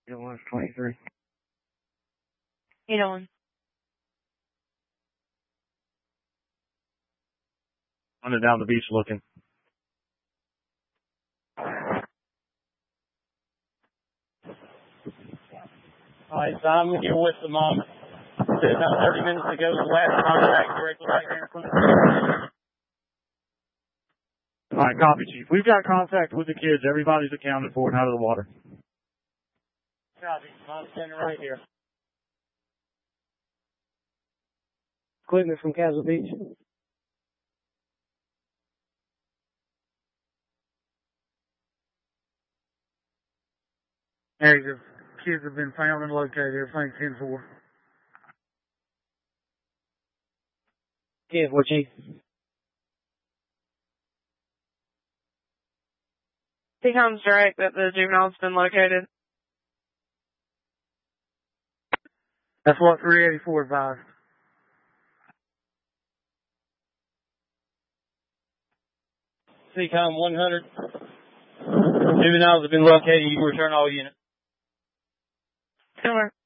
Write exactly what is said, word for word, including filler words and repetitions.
It was twenty-three. You doing? Running down the beach looking. Alright, so I'm here with the mom. About thirty minutes ago, the last contact directly right here in front of me. Alright, copy, Chief. We've got contact with the kids. Everybody's accounted for and out of the water. Copy. I'm standing right here. Equipment from Castle Beach. Hey, the kids have been found and located. Everything's ten four. ten four, Chief. He comes direct that the juvenile's been located. That's what three eighty-four advised. C COM one hundred. Juveniles have been located. You can return all units. Similar.